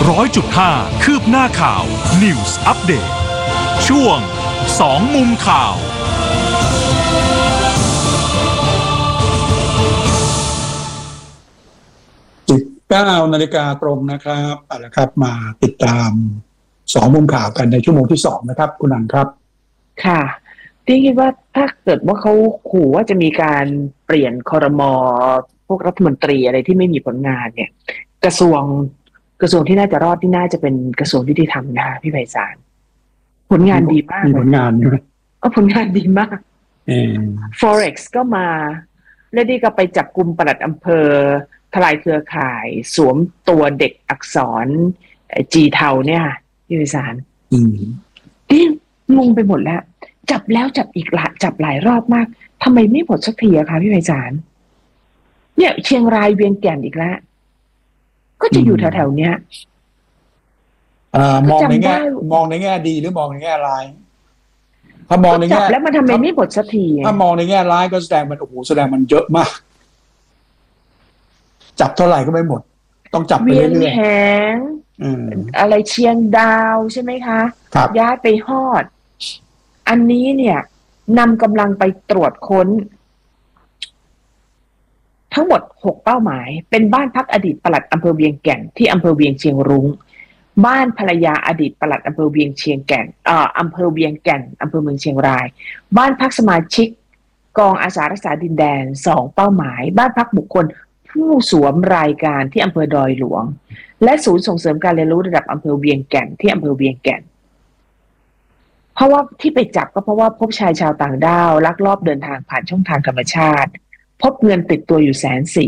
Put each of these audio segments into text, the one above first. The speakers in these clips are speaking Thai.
100.5 คืบหน้าข่าว News Update ช่วง2มุมข่าว 19 นาฬิกาตรงนะครับเอาละครับมาติดตาม2มุมข่าวกันในชั่วโมงที่2นะครับคุณอันครับค่ะที่คิดว่าถ้าเกิดว่าเขาขู่ว่าจะมีการเปลี่ยนครม.พวกรัฐมนตรีอะไรที่ไม่มีผลงานเนี่ยกระทรวงที่น่าจะรอดที่น่าจะเป็นกระทรวงยุติธรรมนะคะพี่ไพศาลผลงานดีมากมีผลงานใช่ไหมผลงานดีมากForex ก็มาและนี่ก็ไปจับกุมปลัดอำเภอทลายเครือข่ายสวมตัวเด็กอักษรจีเทาเนี่ยค่ะพี่ไพศาลนี่งงไปหมดแล้วจับแล้วจับอีกละจับหลายรอบมากทำไมไม่หมดสักทีอะคะพี่ไพศาลเนี่ยเชียงรายเวียงแก่นอีกแล้วก็จะอยู่แถวๆเนี้ยมองในแง่ดีหรือมองในแง่ร้ายถ้ามองในแง่จับแล้วมันทำไมไม่หมดสักทีถ้ามองในแง่ร้ายก็แสดงมันแสดงมันเยอะมากจับเท่าไหร่ก็ไม่หมดต้องจับไปเรื่อยๆเวียงแหงอะไรเชียงดาวใช่ไหมคะย้ายไปฮอดอันนี้เนี่ยนำกำลังไปตรวจค้นทั้งหมด6เป้าหมายเป็นบ้านพักอดีตปลัดอำเภอเวียงแก่นที่อำเภอเวียงเชียงรุ้งบ้านภรรยาอดีตปลัดอำเภอเวียงเชียงแก่นอำเภอเวียงแก่นอำเภอเมืองเชียงรายบ้านพักสมาชิกกองอาสารักษาดินแดน2เป้าหมายบ้านพักบุคคลผู้สวมรายการที่อำเภอดอยหลวงและศูนย์ส่งเสริมการเรียนรู้ระดับอำเภอเวียงแก่นที่อำเภอเวียงแก่นเพราะว่าที่ไปจับก็เพราะว่าพบชายชาวต่างด้าวลักลอบเดินทางผ่านช่องทางธรรมชาติพบเงินติดตัวอยู่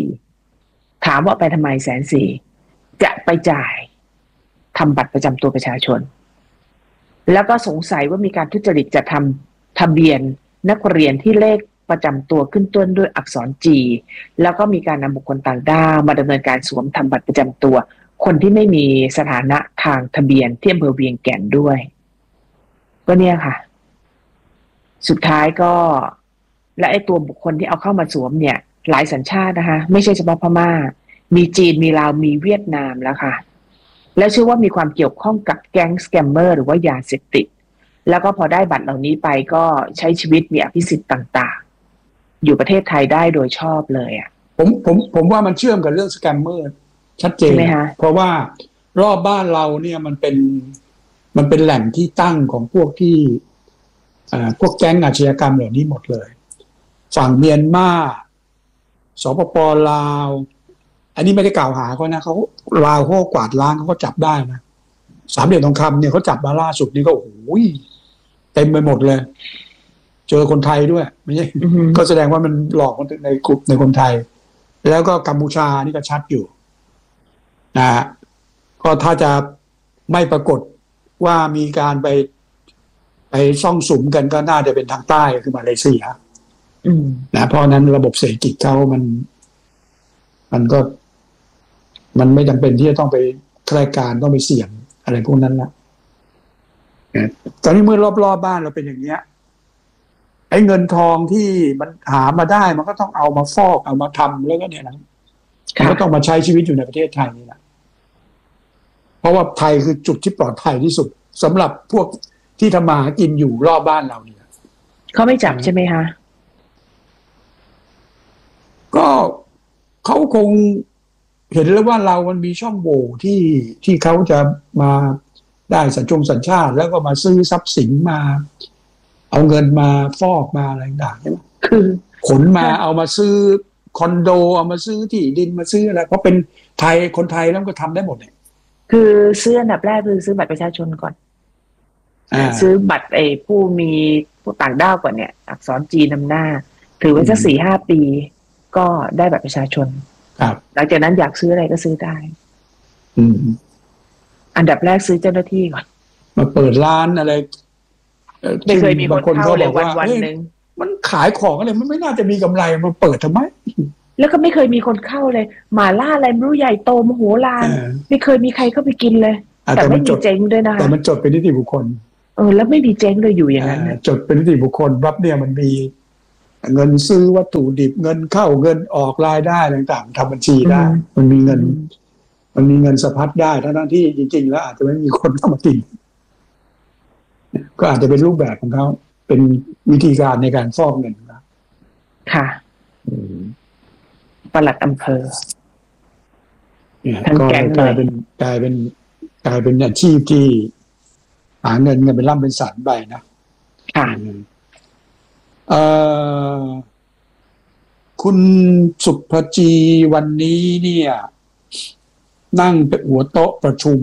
140,000ถามว่าไปทำไม140,000จะไปจ่ายทำบัตรประจำตัวประชาชนแล้วก็สงสัยว่ามีการทุจริตจะทำทะเบียนนักเรียนที่เลขประจำตัวขึ้นต้นด้วยอักษร G แล้วก็มีการนำบุคคลต่างด้าวมาดำเนินการสวมทำบัตรประจำตัวคนที่ไม่มีสถานะทางทะเบียนที่อำเภอเวียงแก่นด้วยก็เนี่ยค่ะสุดท้ายก็และไอ้ตัวบุคคลที่เอาเข้ามาสวมเนี่ยหลายสัญชาตินะคะไม่ใช่เฉพาะพม่ามีจีนมีลาวมีเวียดนามแล้วค่ะแล้วเชื่อว่ามีความเกี่ยวข้องกับแก๊งสแกมเมอร์หรือว่ายาเสพติดแล้วก็พอได้บัตรเหล่านี้ไปก็ใช้ชีวิตมีอภิสิทธิ์ต่างๆอยู่ประเทศไทยได้โดยชอบเลยอ่ะผมว่ามันเชื่อมกับเรื่องสแกมเมอร์ชัดเจนเพราะว่ารอบบ้านเราเนี่ยมันเป็นแหล่งที่ตั้งของพวกที่พวกแก๊งอาชญากรรมเหล่านี้หมดเลยฝั่งเมียนมาสปป.ลาวอันนี้ไม่ได้กล่าวหาเขานะเขาลาวเขากวาดล้างเขาก็จับได้นะสามเหลี่ยมทองคำเนี่ยเขาจับมาล่าสุดนี่ก็โอ้ยเต็มไปหมดเลยเจอคนไทยด้วยไม่ใช่ ก็แสดงว่ามันหลอกในกลุ่มในคนไทยแล้วก็กัมพูชานี่ก็ชัดอยู่นะก็ถ้าจะไม่ปรากฏว่ามีการไปซ่องสุมกันก็น่าจะเป็นทางใต้คือมาเลเซียนะเพราะนั้นระบบเศรษฐกิจเขามันก็มันไม่จำเป็นที่จะต้องไปแคร์การต้องไปเสี่ยงอะไรพวกนั้นละตอนนี้เมื่อรอบบ้านเราเป็นอย่างเนี้ยไอ้เงินทองที่มันหามาได้มันก็ต้องเอามาฟอกเอามาทำแล้วก็เนี่ยนะมันก็ต้องมาใช้ชีวิตอยู่ในประเทศไทยนี่แหละเพราะว่าไทยคือจุดที่ปลอดภัยที่สุดสำหรับพวกที่ทำมาหากินอยู่รอบบ้านเราเนี่ยเขาไม่จับใช่ไหมคะก็เขาคงเห็นแล้วว่าเรามันมีช่องโหว่ที่เขาจะมาได้สัญชาติแล้วก็มาซื้อทรัพย์สินมาเอาเงินมาฟอกมาอะไรต่างๆใช่ไหมคือขนมาเอามาซื้อคอนโดเอามาซื้อที่ดินมาซื้ออะไรเพราะเป็นไทยคนไทยแล้วก็ทำได้หมดเนี่ยคือซื้ออันดับแรกคือซื้อบัตรประชาชนก่อนซื้อบัตรผู้มีผู้ต่างด้าวก่อนเนี่ยอักษรจีนนำหน้าถือไว้สัก 4-5 ปีก็ได้บัตรประชาชนครับหลังจากนั้นอยากซื้ออะไรก็ซื้อได้อันดับแรกซื้อเจ้าหน้าที่ก่อนมาเปิดร้านอะไรไม่เคยมีคนเข้าเลยวันนึงมันขายของอะไรมันไม่น่าจะมีกำไรมาเปิดทำไมแล้วก็ไม่เคยมีคนเข้าเลยหม่าล่าอะไรไม่รู้ใหญ่โตมโหฬารไม่เคยมีใครเข้าไปกินเลยแต่ไม่มีเจ๊งด้วยนะคะแต่มันจดเป็นนิติบุคคลแล้วไม่มีเจ๊งเลยอยู่อย่างนั้นจดเป็นนิติบุคคลปั๊บเนี่ยมันมีเงินซื้อวัตถุดิบเงินเข้าเงินออกรายได้ต่างๆทำบัญชีได้มันมีเงินมันมีเงินสะพัดได้ทั้งที่จริงๆแล้วอาจจะไม่มีคนเข้ามากินก็อาจจะเป็นรูปแบบของเขาเป็นวิธีการในการฟอกเงินครับค่ะปลัดอำเภอเนี่ยก็กลายเป็นอาชีพที่หาเงินเป็นร่ำเป็นสันไปนะค่ะคุณสุภจีวันนี้เนี่ยนั่งเป็นหัวโต๊ะประชุม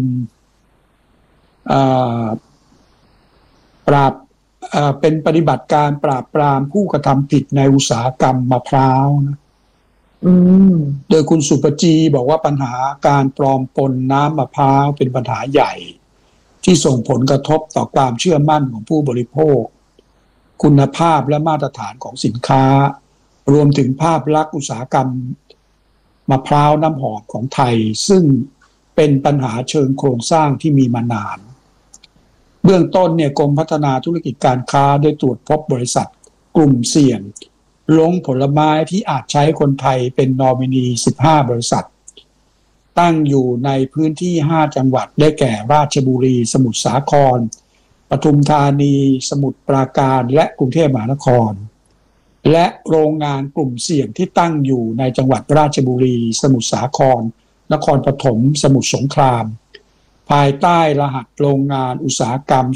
เป็นปฏิบัติการปราบปรามผู้กระทำผิดในอุตสาหกรรมมะพร้าวนะโดยคุณสุภจีบอกว่าปัญหาการปลอมปนน้ำมะพร้าวเป็นปัญหาใหญ่ที่ส่งผลกระทบต่อความเชื่อมั่นของผู้บริโภคคุณภาพและมาตรฐานของสินค้ารวมถึงภาพลักษณ์อุตสาหกรรมมะพร้าวน้ำหอมของไทยซึ่งเป็นปัญหาเชิงโครงสร้างที่มีมานานเบื้องต้นเนี่ยกรมพัฒนาธุรกิจการค้าได้ตรวจพบบริษัทกลุ่มเสี่ยงลงผลไม้ที่อาจใช้คนไทยเป็นนอมินี15บริษัทตั้งอยู่ในพื้นที่5จังหวัดได้แก่ราชบุรีสมุทรสาครปทุมธานีสมุทรปราการและกรุงเทพมหานครและโรงงานกลุ่มเสี่ยงที่ตั้งอยู่ในจังหวัดราชบุรีสมุทรสาครนครปฐมสมุทรสงครามภายใต้รหัสโรงงานอุตสาหกรรม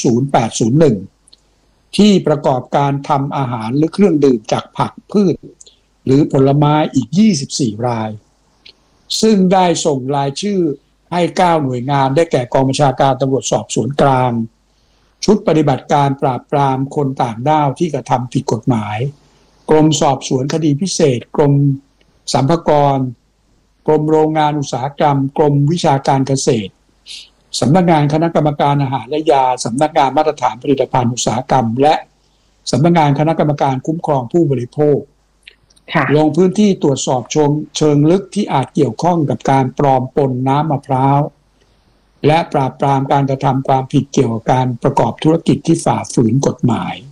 00801ที่ประกอบการทำอาหารหรือเครื่องดื่มจากผักพืชหรือผลไม้อีก24รายซึ่งได้ส่งรายชื่อให้9หน่วยงานได้แก่กองบัญชาการตำรวจสอบสวนกลางชุดปฏิบัติการปราบปรามคนต่างด้าวที่กระทำผิดกฎหมายกรมสอบสวนคดีพิเศษกรมสรรพากรกรมโรงงานอุตสาหกรรมกรมวิชาการเกษตรสำนักงานคณะกรรมการอาหารและยาสำนักงานมาตรฐานผลิตภัณฑ์อุตสาหกรรมและสำนักงานคณะกรรมการคุ้มครองผู้บริโภคลงพื้นที่ตรวจสอบเชิงลึกที่อาจเกี่ยวข้องกับการปลอมปนน้ำมะพร้าวและปราบปรามการกระทำความผิดเกี่ยวกับการประกอบธุรกิจที่ฝ่าฝืนกฎหมาย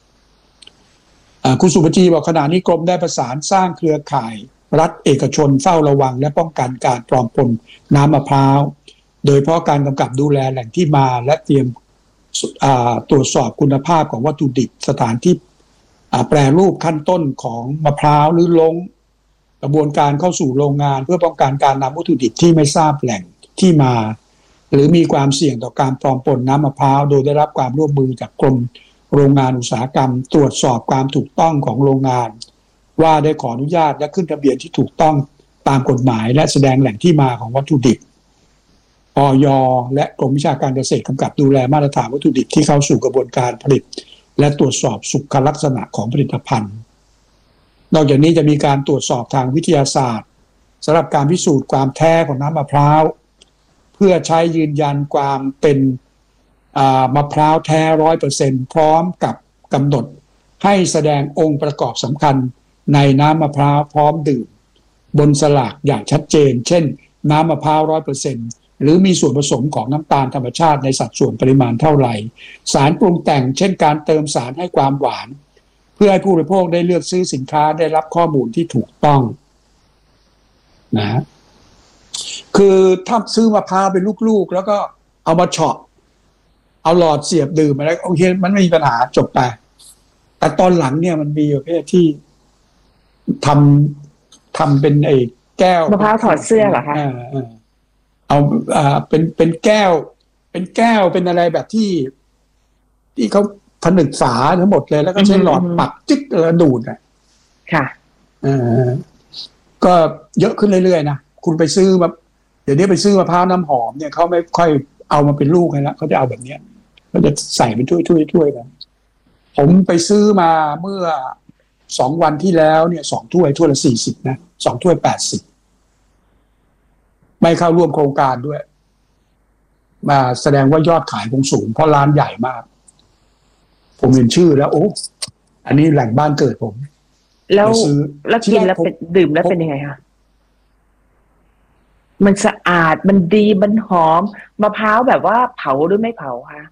คุณสุภจีบอกขณะนี้กรมได้ประสานสร้างเครือข่ายรัฐเอกชนเฝ้าระวังและป้องกันการปลอมปนน้ำมะพร้าวโดยเฉพาะการกำกับดูแลแหล่งที่มาและเตรียมตรวจสอบคุณภาพของวัตถุดิบสถานที่แปรรูปขั้นต้นของมะพร้าวหรือลงกระบวนการเข้าสู่โรงงานเพื่อป้องกันการนำวัตถุดิบที่ไม่ทราบแหล่งที่มาหรือมีความเสี่ยงต่อการปลอมปนน้ำมะพร้าวโดยได้รับความร่วมมือจากกรมโรงงานอุตสาหกรรมตรวจสอบความถูกต้องของโรงงานว่าได้ขออนุญาตและขึ้นทะเบียนที่ถูกต้องตามกฎหมายและแสดงแหล่งที่มาของวัตถุดิบอย.และกรมวิชาการเกษตรกำกับดูแลมาตรฐานวัตถุดิบที่เข้าสู่กระบวนการผลิตและตรวจสอบสุขลักษณะของผลิตภัณฑ์นอกจากนี้จะมีการตรวจสอบทางวิทยาศาสตร์สำหรับการพิสูจน์ความแท้ของน้ำมะพร้าวเพื่อใช้ยืนยันความเป็นมะพร้าวแท้ 100% พร้อมกับกำหนดให้แสดงองค์ประกอบสำคัญในน้ำมะพร้าวพร้อมดื่มบนสลากอย่างชัดเจนเช่นน้ำมะพร้าว 100% หรือมีส่วนผสมของน้ำตาลธรรมชาติในสัดส่วนปริมาณเท่าไหร่สารปรุงแต่งเช่นการเติมสารให้ความหวานเพื่อให้ผู้บริโภคได้เลือกซื้อสินค้าได้รับข้อมูลที่ถูกต้องนะคือถ้าซื้อมะพร้าวเป็นลูกๆแล้วก็เอามาเฉาะเอาหลอดเสียบดื่มอะไรโอเคมันไม่มีปัญหาจบไปแต่ตอนหลังเนี่ยมันมีประเภทที่ทำเป็นไอ้แก้วมะพร้าวถอดเสื้อเหรอคะเอาเป็นแก้วเป็นอะไรแบบที่เขาผนึกฝาทั้งหมดเลยแล้วก็ใช้หลอดปักจิ๊กแล้วดูดอ่ะค่ะก็เยอะขึ้นเรื่อยๆนะคุณไปซื้อมาเดี๋ยวนี้ไปซื้อมะพร้าวน้ำหอมเนี่ยเขาไม่ค่อยเอามาเป็นลูกให้แล้วเขาจะเอาแบบเนี้ยเขาจะใส่เป็นถ้วยกันผมไปซื้อมาเมื่อ2 วันที่แล้วเนี่ย2 ถ้วยละ40นะ2 ถ้วย80ไม่เข้าร่วมโครงการด้วยมาแสดงว่ายอดขายคงสูงเพราะร้านใหญ่มากผมเห็นชื่อแล้วโอ้อันนี้แหล่งบ้านเกิดผมแล้วกินแล้วเป็นดื่มแล้วเป็นยังไงคะมันสะอาดมันดีมันหอมมะพร้าวแบบว่าเผาหรือไม่เผาคะ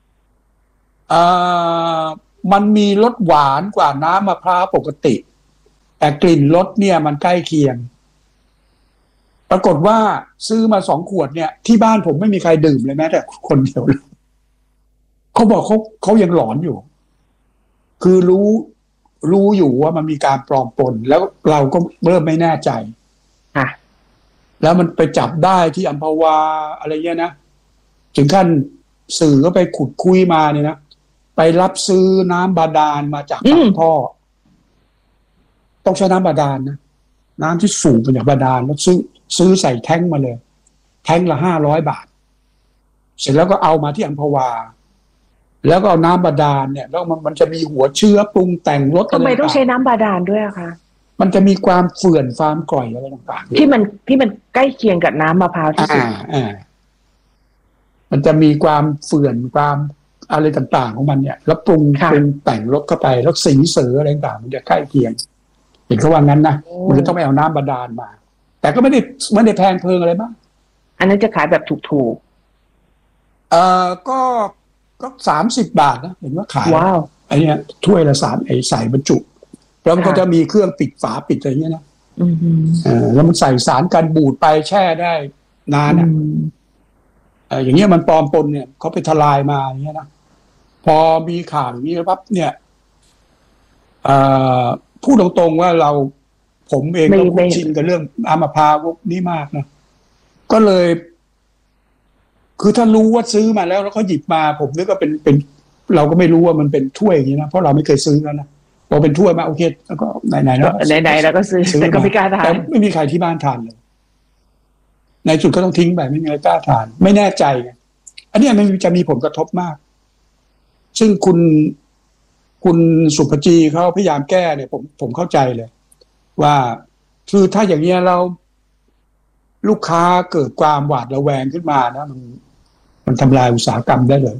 มันมีรสหวานกว่าน้ำมะพร้าวปกติแต่กลิ่นรสเนี่ยมันใกล้เคียงปรากฏว่าซื้อมา2 ขวดเนี่ยที่บ้านผมไม่มีใครดื่มเลยแม้แต่คนเดียวเลยเขาบอกเขายังหลอนอยู่คือรู้อยู่ว่ามันมีการปลอมปนแล้วเราก็เริ่มไม่แน่ใจแล้วมันไปจับได้ที่อัมพวาอะไรเงี้ยนะถึงขั้นสื่อก็ไปขุดคุยมาเนี่ยนะไปรับซื้อน้ำบาดาลมาจากปากท่อต้องใช้น้ำบาดาลนะน้ำที่สูบมาจากบาดาลแล้วซื้อใส่แท้งมาเลยแท้งละ500 บาทเสร็จแล้วก็เอามาที่อัมพวาแล้วก็เอาน้ำบาดาลเนี่ยแล้วมันจะมีหัวเชื้อปรุงแต่งรสอะไรต่างๆทำไมต้องใช้น้ำบาดาลด้วยอะคะมันจะมีความเฝื่อนความกร่อยอะไรต่างๆที่มันใกล้เคียงกับน้ำมะพร้าวที่สุดมันจะมีความเฝื่อนความอะไรต่างๆของมันเนี่ยแล้วปรุงแต่งรสเข้าไปแล้วสีเสืออะไรต่างๆมันจะใกล้เคียงเห็นเขาว่างั้นนะมันจะต้องไปเอาน้ำบาดาลมาแต่ก็ไม่ได้แพงเพลิงอะไรมากอันนั้นจะขายแบบถูกๆก็30 บาทนะเห็นว่าขายว้าวไอ้นี่ถ้วยละ3ใส่บรรจุแล้วมันก็จะมีเครื่องปิดฝาปิดอะไรเงี้ยนะแล้วมันใส่สารกันบูดไปแช่ได้นานอย่างเงี้ยมันปลอมปนเนี่ยเขาไปทลายมาอย่างเงี้ยนะพอมีข่าวอย่างนี้ปั๊บเนี่ยพูดตรงๆว่าผมเองก็คุ้นชินกับเรื่องน้ำมะพร้าวพวกนี้มากนะก็เลยคือถ้ารู้ว่าซื้อมาแล้วเขาหยิบมาผมนึกว่าเป็นเราก็ไม่รู้ว่ามันเป็นถ้วยอย่างนี้นะเพราะเราไม่เคยซื้อแล้วนะพอเป็นถ้วยมาโอเคแล้วก็ไหนๆแล้วแล้วก็ซื้อแต่ก็ไม่กล้าทานแต่ไม่มีใครที่บ้านทานเลยในสุดก็ต้องทิ้งไปไม่มีใครกล้าทานไม่แน่ใจไงอันนี้มันจะมีผลกระทบมากซึ่งคุณสุภจีเขาพยายามแก้เนี่ยผมเข้าใจเลยว่าคือถ้าอย่างเงี้ยเราลูกค้าเกิดความหวาดระแวงขึ้นมานะมันทำลายอุตสาหกรรมได้เลย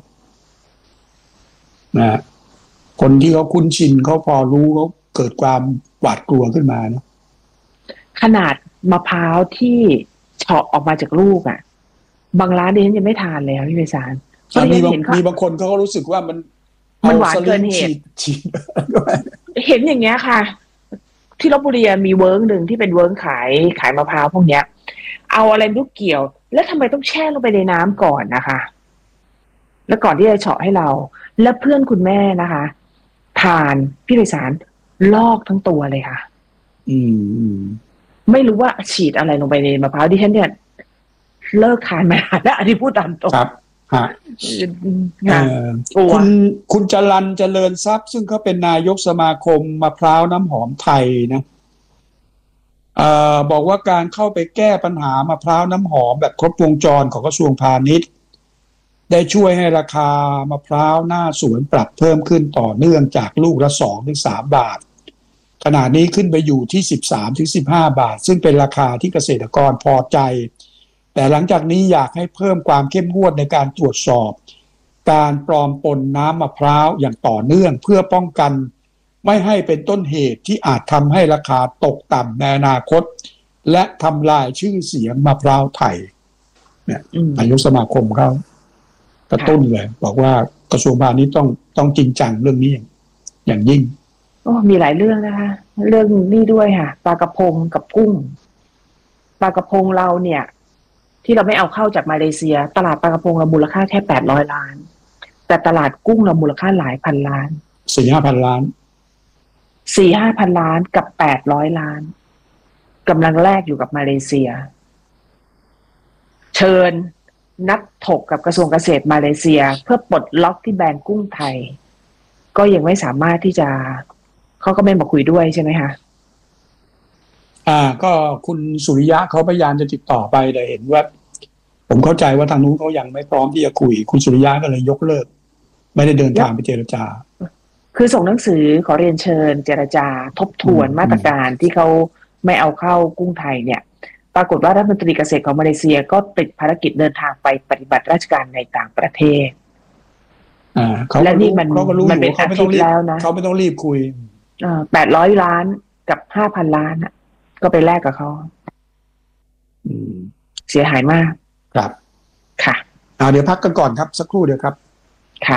นะคนที่เขาคุ้นชินเขาพอรู้เขาเกิดความหวาดกลัวขึ้นมานะขนาดมะพร้าวที่เฉาะออกมาจากลูกอ่ะบางร้านดิฉันยังไม่ทานเลยพี่ไพศาลมีบางคนเขาก็รู้สึกว่ามันหวานเกินเหตุเห็นอย่างเงี้ยค่ะที่ลพบุรีมีเวิร์กหนึ่งที่เป็นเวิร์กขายมะพร้าวพวกเนี้ยเอาอะไรลูกเกี่ยวแล้วทำไมต้องแช่ลงไปในน้ำก่อนนะคะแล้วก่อนที่จะเฉาะให้เราและเพื่อนคุณแม่นะคะทานพี่ไพศาลลอกทั้งตัวเลยค่ะไม่รู้ว่าฉีดอะไรลงไปในมะพร้าวดิฉันเนี่ยเลิกทานมานานแล้วอันนี้พูดตามตรงครับคุณจรัญเจริญทรัพย์ซึ่งเขาเป็นนายกสมาคมมะพร้าวน้ำหอมไทยนะบอกว่าการเข้าไปแก้ปัญหามะพร้าวน้ำหอมแบบครบวงจรของกระทรวงพาณิชย์ได้ช่วยให้ราคามะพร้าวหน้าสวนปรับเพิ่มขึ้นต่อเนื่องจากลูกละ 2-3 บาทขณะนี้ขึ้นไปอยู่ที่ 13-15 บาทซึ่งเป็นราคาที่เกษตรกรพอใจแต่หลังจากนี้อยากให้เพิ่มความเข้มงวดในการตรวจสอบการปลอมปนน้ำมะพร้าวอย่างต่อเนื่องเพื่อป้องกันไม่ให้เป็นต้นเหตุที่อาจทำให้ราคาตกต่ำในอนาคตและทำลายชื่อเสียงมะพร้าวไทยเนี่ยนายกสมาคมเขากระตุ้นเลยบอกว่ากระทรวงพาณิชย์ต้องจริงจังเรื่องนี้อย่างยิ่งมีหลายเรื่องนะคะเรื่องนี้ด้วยค่ะปลากระพงกับกุ้งปลากระพงเราเนี่ยที่เราไม่เอาเข้าจากมาเลเซียตลาดปลากระพงเรามูลค่าแค่800 ล้านแต่ตลาดกุ้งเรามูลค่าหลายพันล้าน 4-5 พันล้าน 4-5 พันล้านกับ800 ล้านกำลังแลกอยู่กับมาเลเซียเชิญนักถกกับกระทรวงเกษตรมาเลเซียเพื่อปลดล็อกที่แบนกุ้งไทยก็ยังไม่สามารถที่จะเขาก็ไม่มาคุยด้วยใช่ไหมคะก็คุณสุริยะเขาพยายามจะติดต่อไปแต่เห็นว่าผมเข้าใจว่าทางนู้นเขายังไม่พร้อมที่จะคุยคุณสุริยะก็เลยยกเลิกไม่ได้เดินทางไปเจรจาคือส่งหนังสือขอเรียนเชิญเจรจาทบทวนมาตรการที่เขาไม่เอาเข้ากุ้งไทยเนี่ยปรากฏว่ารัฐมนตรีเกษตรของมาเลเซียก็ติดภารกิจเดินทางไปปฏิบัติราชการในต่างประเทศและนี่มันเป็นอาทิตย์แล้วนะเขาไม่ต้องรีบคุย 800 ล้านกับ 5,000 ล้านก็ไปแลกกับเขาเสียหายมากครับค่ะเดี๋ยวพักกันก่อนครับสักครู่เดียวครับค่ะ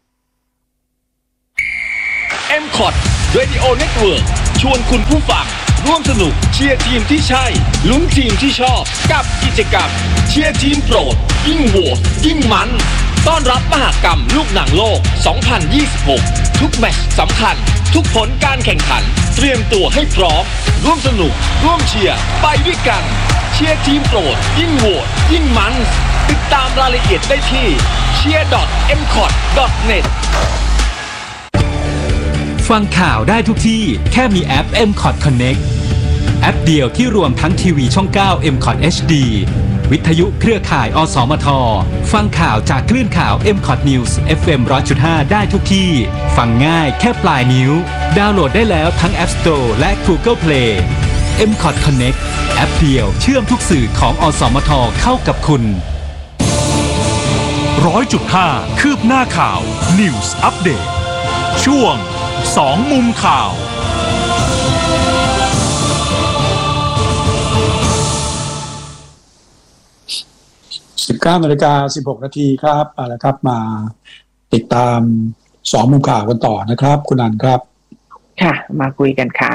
MCOT Radio Network ชวนคุณผู้ฟังร่วมสนุกเชียร์ทีมที่ใช่ลุ้นทีมที่ชอบกับกิจกรรมเชียร์ทีมโปรดยิ่งโหวตยิ่งมันต้อนรับมหกรรมลูกหนังโลก 2026 ทุกแมตช์สำคัญทุกผลการแข่งขันเตรียมตัวให้พร้อมร่วมสนุกร่วมเชียร์ไปด้วยกันเชียร์ทีมโปรดยิ่งโหวตยิ่งมันติดตามรายละเอียดได้ที่ cheer.mcot.net ฟังข่าวได้ทุกที่แค่มีแอป MCOT Connect แอปเดียวที่รวมทั้งทีวีช่อง 9 MCOT HD วิทยุเครือข่ายอสมทฟังข่าวจากคลื่นข่าว MCOT News FM 100.5 ได้ทุกที่ฟังง่ายแค่ปลายนิ้วดาวน์โหลดได้แล้วทั้ง App Store และ Google Play MCOT Connect แอปเดียวเชื่อมทุกสื่อของอสมทเข้ากับคุณ 100.5 คืบหน้าข่าว News Update ช่วง2 มุมข่าว 19:16 นาทีครับเอาละครับมาติดตาม2 มุมข่าวกันต่อนะครับคุณอันครับค่ะมาคุยกันค่ะ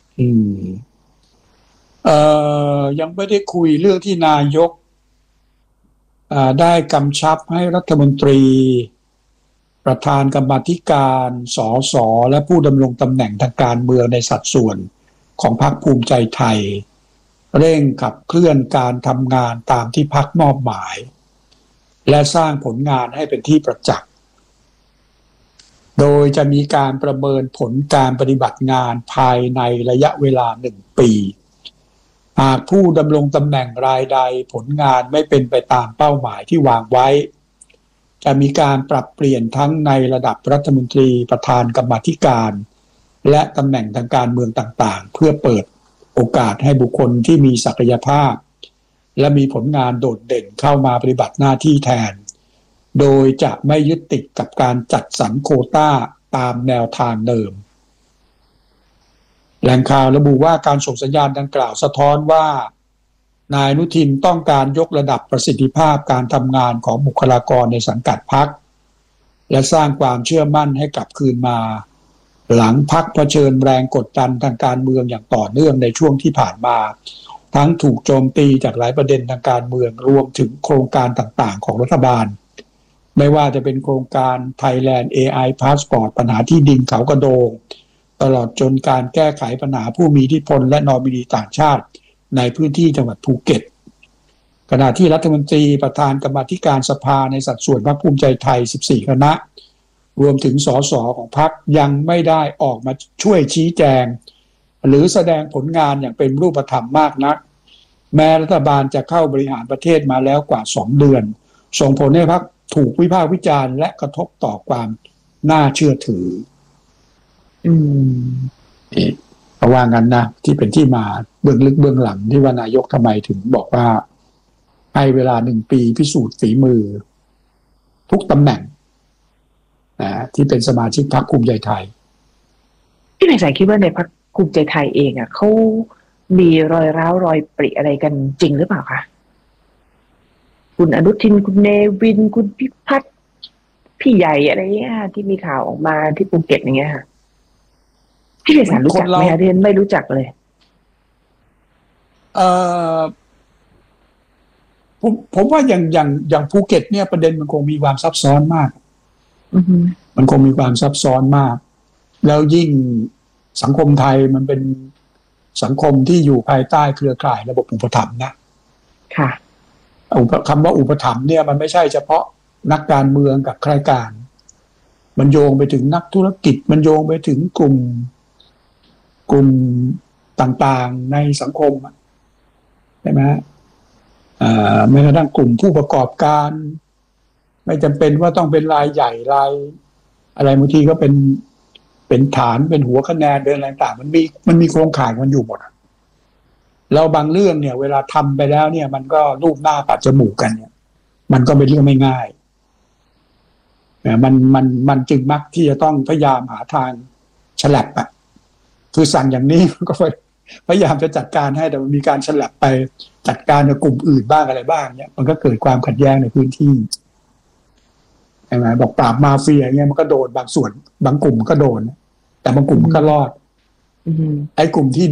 ยังไม่ได้คุยเรื่องที่นายกได้กำชับให้รัฐมนตรีประธานกรรมาธิการสสและผู้ดำรงตำแหน่งทางการเมืองในสัดส่วนของพรรคภูมิใจไทยเร่งขับเคลื่อนการทำงานตามที่พรรคมอบหมายและสร้างผลงานให้เป็นที่ประจักษ์โดยจะมีการประเมินผลการปฏิบัติงานภายในระยะเวลา1 ปีหากผู้ดำรงตำแหน่งรายใดผลงานไม่เป็นไปตามเป้าหมายที่วางไว้จะมีการปรับเปลี่ยนทั้งในระดับรัฐมนตรีประธานกรรมาธิการและตำแหน่งทางการเมืองต่างๆเพื่อเปิดโอกาสให้บุคคลที่มีศักยภาพและมีผลงานโดดเด่นเข้ามาปฏิบัติหน้าที่แทนโดยจะไม่ยึดติดกับการจัดสรรโควต้าตามแนวทางเดิมแหล่งข่าวระบุว่าการส่งสัญญาณดังกล่าวสะท้อนว่านายอนุทินต้องการยกระดับประสิทธิภาพการทำงานของบุคลากรในสังกัดพรรคและสร้างความเชื่อมั่นให้กลับคืนมาหลังพรรคเผชิญแรงกดดันทางการเมืองอย่างต่อเนื่องในช่วงที่ผ่านมาทั้งถูกโจมตีจากหลายประเด็นทางการเมืองรวมถึงโครงการต่างๆของรัฐบาลไม่ว่าจะเป็นโครงการ Thailand AI Passport ปัญหาที่ดินเขากระโดงตลอดจนการแก้ไขปัญหาผู้มีอิทธิพลและนอมินีต่างชาติในพื้นที่จังหวัดภูเก็ตขณะที่รัฐมนตรีประธานกรรมาธิการสภาในสัดส่วนพรรคภูมิใจไทย14 คณะรวมถึงสสของพรรคยังไม่ได้ออกมาช่วยชี้แจงหรือแสดงผลงานอย่างเป็นรูปธรรมมากนักแม้รัฐบาลจะเข้าบริหารประเทศมาแล้วกว่า2 เดือนส่งผลให้พรรคถูกวิพากษ์วิจารณ์และกระทบต่อความน่าเชื่อถือเพราะว่างั้นนะที่เป็นที่มาเบื้องลึกเบื้องหลังที่ว่านายกทำไมถึงบอกว่าให้เวลา1 ปีพิสูจน์ฝีมือทุกตำแหน่งที่เป็นสมาชิกพรรคภูมิใจไทยพี่นายสายคิดว่าในพรรคภูมิใจไทยเองเขามีรอยร้าวรอยปริอะไรกันจริงหรือเปล่าคะคุณอนุทินคุณเนวินคุณพิพัฒน์พี่ใหญ่อะไรเงี้ยที่มีข่าวออกมาที่ภูเก็ตอย่างเงี้ยค่ะพี่นายสายรู้จักไหมคะเรียนไม่รู้จักเลยผมว่าอย่างภูเก็ตเนี่ยประเด็นมันคงมีความซับซ้อนมากมันคงมีความซับซ้อนมากแล้วยิ่งสังคมไทยมันเป็นสังคมที่อยู่ภายใต้เครือข่ายระบบอุปถัมภ์นะค่ะคำว่าอุปถัมภ์เนี่ยมันไม่ใช่เฉพาะนักการเมืองกับข้าราชการมันโยงไปถึงนักธุรกิจมันโยงไปถึงกลุ่มต่างๆในสังคมใช่ไหมแม้กระทั่งกลุ่มผู้ประกอบการไม่จำเป็นว่าต้องเป็นรายใหญ่รายอะไรบางทีก็เป็นฐานเป็นหัวคะแนนเป็นอะไรต่างมันมีโครงข่ายมันอยู่หมดแล้วบางเรื่องเนี่ยเวลาทำไปแล้วเนี่ยมันก็รูปหน้าปัดจมูกกันเนี่ยมันก็เป็นเรื่องไม่ง่ายมันจึงมักที่จะต้องพยายามหาทางฉลับคือสั่งอย่างนี้ก็พยายามจะจัดการให้แต่มันมีการฉลับไปจัดการกับกลุ่มอื่นบ้างอะไรบ้างเนี่ยมันก็เกิดความขัดแย้งในพื้นที่ใช่ไหมบอกปราบมาเฟียเนี่ยมันก็โดนบางส่วนบางกลุ่มก็โดนแต่บางกลุ่มก็รอดไอ้กลุ่มที่